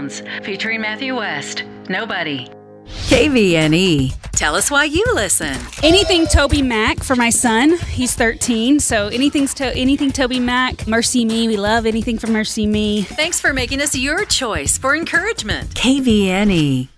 Sounds, featuring Matthew West. Nobody. KVNE. Tell us why you listen. Anything Toby Mac for my son. He's 13, so anything Toby Mac. Mercy Me. We love anything from Mercy Me. Thanks for making us your choice for encouragement. KVNE.